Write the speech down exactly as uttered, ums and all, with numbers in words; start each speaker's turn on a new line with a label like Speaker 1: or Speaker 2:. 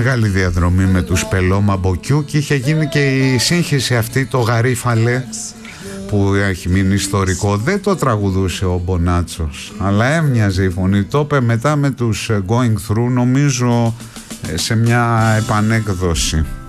Speaker 1: μεγάλη διαδρομή με τους Πελώμα Μποκιού και είχε γίνει και η σύγχυση αυτή, το Γαρίφαλε που έχει μείνει ιστορικό. Δεν το τραγουδούσε ο Μπονάτσος, αλλά έμοιαζε η φωνή. Το είπε μετά με τους Going Through, νομίζω σε μια επανέκδοση.